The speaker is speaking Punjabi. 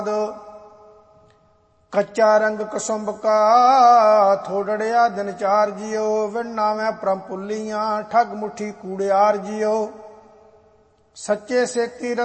ਕੱਚਾ ਰੰਗ ਕਸੁੰਭ ਕਾ ਥੋੜੜਿਆ ਦਿਨ ਚਾਰ ਜਿਉ। ਵਿਣ ਨਾਵੇਂ ਪ੍ਰਮ ਪੁੱਲੀਆਂ ਠੱਗ ਮੁੱਠੀ ਕੂੜਿਆਰ ਜਿਉ। ਸੱਚੇ ਸੇਤੀ